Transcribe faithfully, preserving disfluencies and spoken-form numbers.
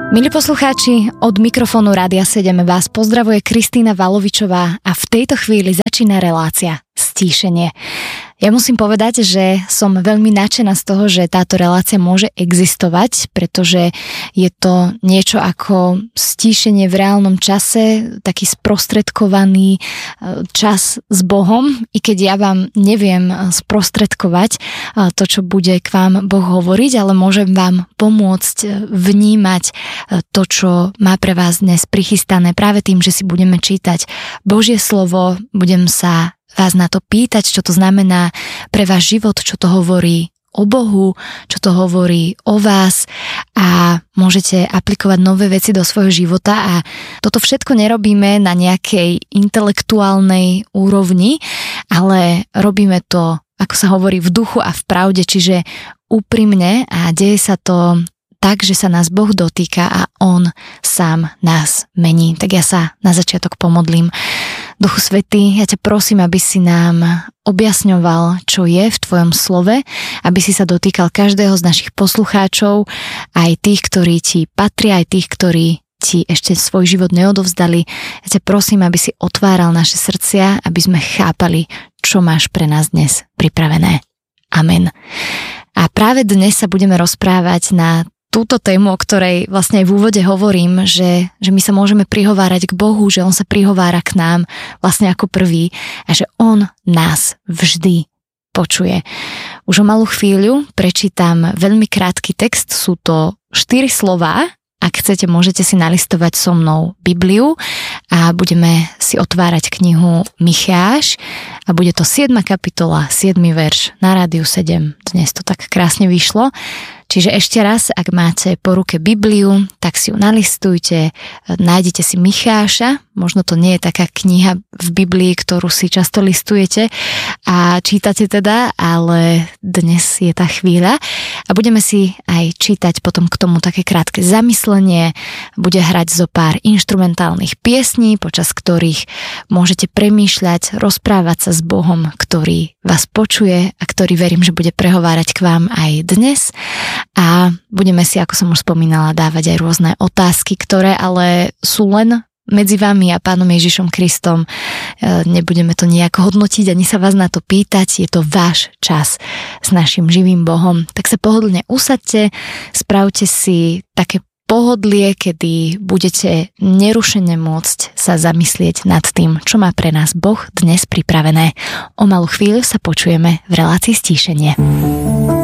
Milí poslucháči, od mikrofónu Rádia sedem vás pozdravuje Kristína Valovičová a v tejto chvíli začína relácia Stíšenie. Ja musím povedať, že som veľmi nadšená z toho, že táto relácia môže existovať, pretože je to niečo ako stíšenie v reálnom čase, taký sprostredkovaný čas s Bohom, i keď ja vám neviem sprostredkovať to, čo bude k vám Boh hovoriť, ale môžem vám pomôcť vnímať to, čo má pre vás dnes prichystané práve tým, že si budeme čítať Božie slovo, budem sa vás na to pýtať, čo to znamená pre váš život, čo to hovorí o Bohu, čo to hovorí o vás a môžete aplikovať nové veci do svojho života a toto všetko nerobíme na nejakej intelektuálnej úrovni, ale robíme to, ako sa hovorí, v duchu a v pravde, čiže úprimne a deje sa to tak, že sa nás Boh dotýka a On sám nás mení. Tak ja sa na začiatok pomodlím. Duchu Svätý, ja ťa prosím, aby si nám objasňoval, čo je v tvojom slove, aby si sa dotýkal každého z našich poslucháčov, aj tých, ktorí ti patria, aj tých, ktorí ti ešte svoj život neodovzdali. Ja ťa prosím, aby si otváral naše srdcia, aby sme chápali, čo máš pre nás dnes pripravené. Amen. A práve dnes sa budeme rozprávať na túto tému, o ktorej vlastne aj v úvode hovorím, že, že my sa môžeme prihovárať k Bohu, že On sa prihovára k nám vlastne ako prvý a že On nás vždy počuje. Už o malú chvíľu prečítam veľmi krátky text, sú to štyri slová. Ak chcete, môžete si nalistovať so mnou Bibliu a budeme si otvárať knihu Micháš a bude to siedma kapitola, siedmy verš na Rádiu sedem. Dnes to tak krásne vyšlo. Čiže ešte raz, ak máte po ruke Bibliu, tak si ju nalistujte, nájdete si Micháša, možno to nie je taká kniha v Biblii, ktorú si často listujete a čítate teda, ale dnes je tá chvíľa a budeme si aj čítať potom k tomu také krátke zamyslenie, bude hrať zo pár inštrumentálnych piesní, počas ktorých môžete premýšľať, rozprávať sa s Bohom, ktorý vás počuje a ktorý verím, že bude prehovárať k vám aj dnes. A budeme si, ako som už spomínala, dávať aj rôzne otázky, ktoré ale sú len medzi vami a Pánom Ježišom Kristom. Nebudeme to nejako hodnotiť ani sa vás na to pýtať, je to váš čas s našim živým Bohom. Tak sa pohodlne usaďte, spravte si také pohodlie, kedy budete nerušene môcť sa zamyslieť nad tým, čo má pre nás Boh dnes pripravené. O malú chvíľu sa počujeme v relácii Stíšenie.